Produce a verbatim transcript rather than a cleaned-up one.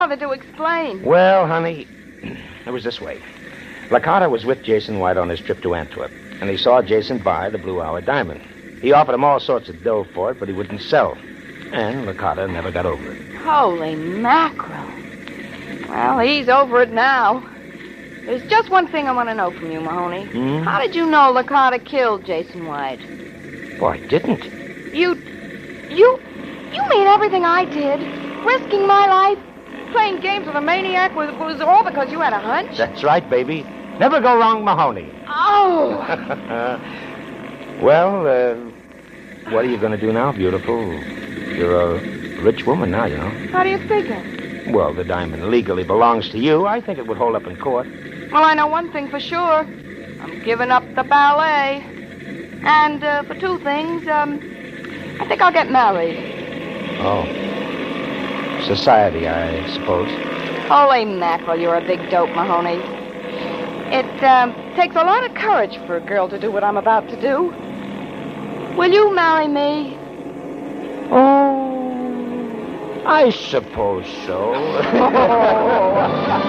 bother to explain. Well, honey, it was this way. Licata was with Jason White on his trip to Antwerp, and he saw Jason buy the Blue Hour diamond. He offered him all sorts of dough for it, but he wouldn't sell. And Licata never got over it. Holy mackerel. Well, he's over it now. There's just one thing I want to know from you, Mahoney. Hmm? How did you know Licata killed Jason White? Oh, I didn't. You... You... You mean everything I did? Risking my life? Playing games with a maniac was, was all because you had a hunch? That's right, baby. Never go wrong, Mahoney. Oh! Well, uh, what are you going to do now, beautiful? You're a rich woman now, you know. How do you figure? Well, the diamond legally belongs to you. I think it would hold up in court. Well, I know one thing for sure. I'm giving up the ballet. And uh, for two things, um, I think I'll get married. Oh. Society, I suppose. Holy mackerel, you're a big dope, Mahoney. It um, takes a lot of courage for a girl to do what I'm about to do. Will you marry me? Oh, I suppose so.